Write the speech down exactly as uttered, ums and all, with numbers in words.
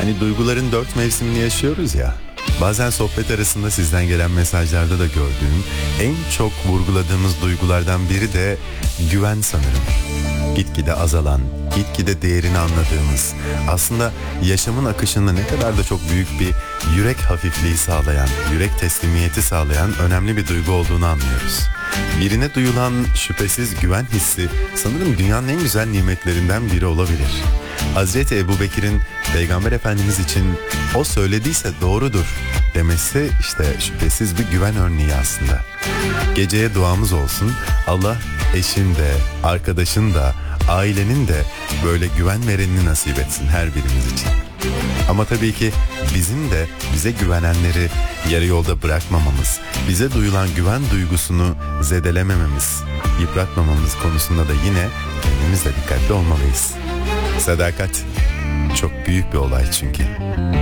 Hani duyguların dört mevsimini yaşıyoruz ya. Bazen sohbet arasında sizden gelen mesajlarda da gördüğüm, en çok vurguladığımız duygulardan biri de güven sanırım. Gitgide azalan, gitgide değerini anladığımız, aslında yaşamın akışında ne kadar da çok büyük bir yürek hafifliği sağlayan, yürek teslimiyeti sağlayan önemli bir duygu olduğunu anlıyoruz. Birine duyulan şüphesiz güven hissi sanırım dünyanın en güzel nimetlerinden biri olabilir. Hazreti Ebubekir'in Peygamber Efendimiz için o söylediyse doğrudur demesi işte şüphesiz bir güven örneği aslında. Geceye duamız olsun, Allah eşin de, arkadaşın da, ailenin de böyle güven verenini nasip etsin her birimiz için. Ama tabii ki bizim de bize güvenenleri yarı yolda bırakmamamız, bize duyulan güven duygusunu zedelemememiz, yıpratmamamız konusunda da yine kendimizle dikkatli olmalıyız. Sadakat çok büyük bir olay çünkü.